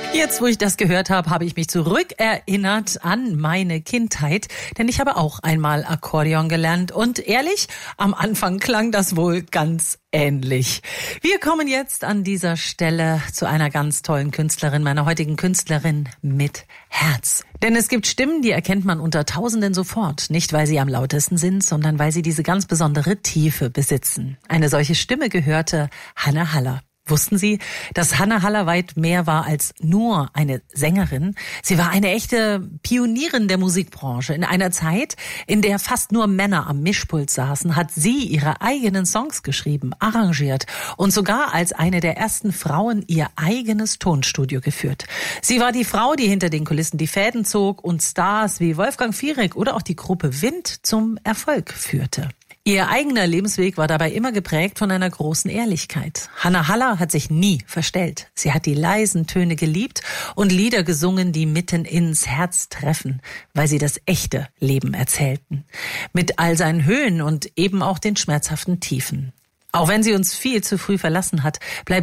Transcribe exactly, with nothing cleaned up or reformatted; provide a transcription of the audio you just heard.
Jetzt, wo ich das gehört habe, habe ich mich zurückerinnert an meine Kindheit, denn ich habe auch einmal Akkordeon gelernt und ehrlich, am Anfang klang das wohl ganz ähnlich. Wir kommen jetzt an dieser Stelle zu einer ganz tollen Künstlerin, meiner heutigen Künstlerin mit Herz. Denn es gibt Stimmen, die erkennt man unter Tausenden sofort, nicht weil sie am lautesten sind, sondern weil sie diese ganz besondere Tiefe besitzen. Eine solche Stimme gehörte Hanne Haller. Wussten Sie, dass Hanne Haller weit mehr war als nur eine Sängerin? Sie war eine echte Pionierin der Musikbranche. In einer Zeit, in der fast nur Männer am Mischpult saßen, hat sie ihre eigenen Songs geschrieben, arrangiert und sogar als eine der ersten Frauen ihr eigenes Tonstudio geführt. Sie war die Frau, die hinter den Kulissen die Fäden zog und Stars wie Wolfgang Fierek oder auch die Gruppe Wind zum Erfolg führte. Ihr eigener Lebensweg war dabei immer geprägt von einer großen Ehrlichkeit. Hanne Haller hat sich nie verstellt. Sie hat die leisen Töne geliebt und Lieder gesungen, die mitten ins Herz treffen, weil sie das echte Leben erzählten. Mit all seinen Höhen und eben auch den schmerzhaften Tiefen. Auch wenn sie uns viel zu früh verlassen hat, bleibt